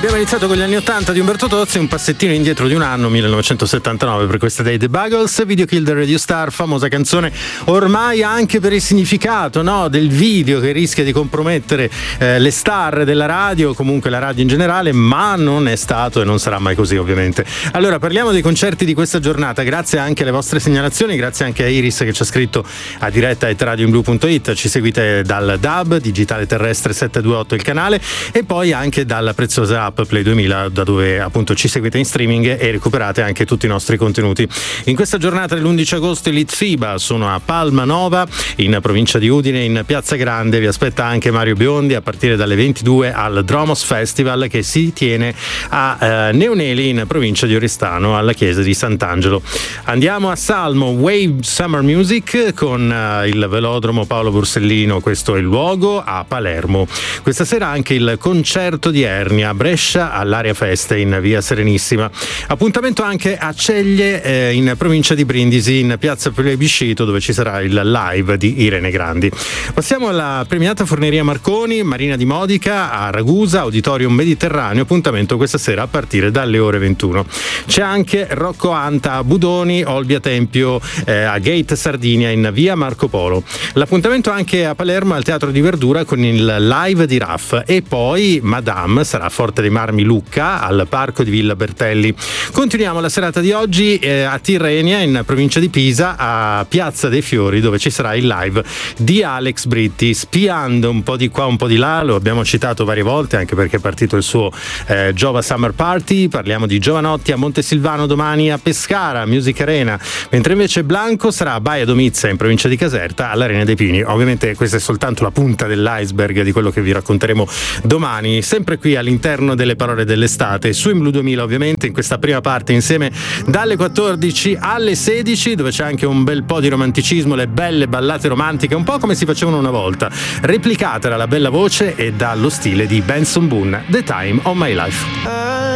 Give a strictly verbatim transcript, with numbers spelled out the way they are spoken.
Abbiamo iniziato con gli anni ottanta di Umberto Tozzi, un passettino indietro di un anno, millenovecentosettantanove, per questa dei The Buggles, Video Kill the Radio Star, famosa canzone ormai anche per il significato, no, del video che rischia di compromettere eh, le star della radio, comunque la radio in generale, ma non è stato e non sarà mai così, ovviamente. Allora, parliamo dei concerti di questa giornata, grazie anche alle vostre segnalazioni, grazie anche a Iris che ci ha scritto a diretta at radioinblu punto it, ci seguite dal D A B, Digitale Terrestre settecentoventotto il canale, e poi anche dalla preziosa app Play duemila, da dove appunto ci seguite in streaming e recuperate anche tutti i nostri contenuti. In questa giornata dell'undici agosto i Litfiba sono a Palma Nova, in provincia di Udine, in Piazza Grande. Vi aspetta anche Mario Biondi a partire dalle ventidue al Dromos Festival, che si tiene a eh, Neoneli, in provincia di Oristano, alla chiesa di Sant'Angelo. Andiamo a Salmo, Wave Summer Music con eh, il velodromo Paolo Borsellino, questo è il luogo, a Palermo. Questa sera anche il concerto di Ernia a Brescia all'Aria Feste in via Serenissima. Appuntamento anche a Ceglie eh, in provincia di Brindisi, in piazza Plebiscito, dove ci sarà il live di Irene Grandi. Passiamo alla premiata Forneria Marconi, Marina di Modica a Ragusa, Auditorium Mediterraneo, appuntamento questa sera a partire dalle ore ventuno. C'è anche Rocco Anta a Budoni, Olbia Tempio eh, a Gate Sardinia in via Marco Polo. L'appuntamento anche a Palermo al Teatro di Verdura con il live di Raff, e poi Madame sarà a Forte dei Marmi Lucca al Parco di Villa Bertelli. Continuiamo la serata di oggi eh, a Tirrenia, in provincia di Pisa, a Piazza dei Fiori, dove ci sarà il live di Alex Britti, spiando un po' di qua un po' di là. Lo abbiamo citato varie volte anche perché è partito il suo eh, Giova Summer Party. Parliamo di Giovanotti a Montesilvano domani a Pescara, Music Arena, mentre invece Blanco sarà a Baia Domizia, in provincia di Caserta, all'Arena dei Pini. Ovviamente questa è soltanto la punta dell'iceberg di quello che vi racconteremo domani, sempre qui all'interno delle parole dell'estate, su In Blu duemila, ovviamente in questa prima parte insieme dalle quattordici alle sedici, dove c'è anche un bel po' di romanticismo, le belle ballate romantiche, un po' come si facevano una volta, replicate dalla bella voce e dallo stile di Benson Boone, The Time of My Life.